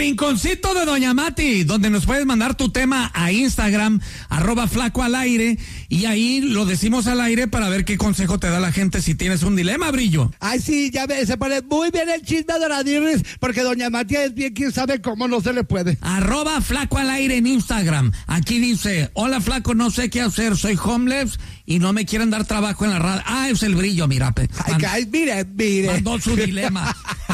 rinconcito de Doña Mati, donde nos puedes mandar tu tema a Instagram, @flacoalaire, y ahí lo decimos al aire para ver qué consejo te da la gente si tienes un dilema, Brillo. Ay, sí, ya se pone muy bien el chisme de la Dirris, porque Doña Mati es bien quien sabe cómo no se le puede. @flacoalaire en Instagram. Aquí dice: hola flaco, no sé qué hacer, soy homeless y no me quieren dar trabajo en la radio. Es el Brillo, mira. Ay, mire. Mandó su dilema.